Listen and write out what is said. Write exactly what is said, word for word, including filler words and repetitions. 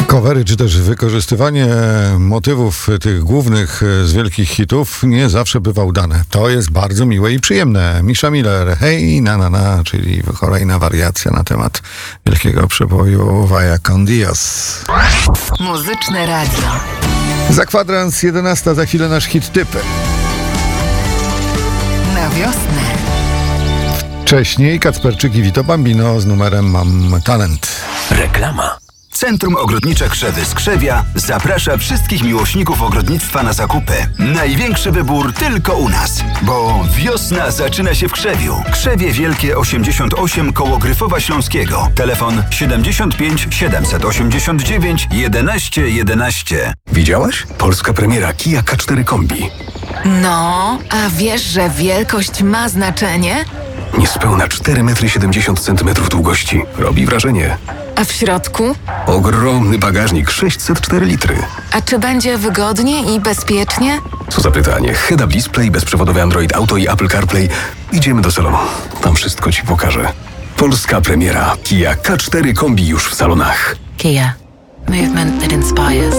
Covery, czy też wykorzystywanie motywów tych głównych z wielkich hitów nie zawsze bywa udane. To jest bardzo miłe i przyjemne. Misha Miller, hej, na na na, czyli kolejna wariacja na temat wielkiego przeboju Vaya con Dios. Muzyczne radio. Za kwadrans jedenasta, za chwilę nasz hit typy. Na wiosnę. Wcześniej Kacperczyk i Vito Bambino z numerem Mam Talent. Reklama. Centrum Ogrodnicze Krzewy z Krzewia zaprasza wszystkich miłośników ogrodnictwa na zakupy. Największy wybór tylko u nas, bo wiosna zaczyna się w Krzewiu. Krzewie Wielkie osiemdziesiąt osiem koło Gryfowa Śląskiego. Telefon siedemdziesiąt pięć siedemset osiemdziesiąt dziewięć jedenaście jedenaście. Widziałaś? Polska premiera Kia K cztery Kombi. No, a wiesz, że wielkość ma znaczenie? Niespełna cztery metry siedemdziesiąt centymetrów długości. Robi wrażenie. A w środku? Ogromny bagażnik, sześćset cztery litry. A czy będzie wygodnie i bezpiecznie? Co za pytanie. Head-up display, bezprzewodowy Android Auto i Apple CarPlay. Idziemy do salonu. Tam wszystko ci pokażę. Polska premiera Kia K cztery Kombi już w salonach. Kia. Movement that inspires.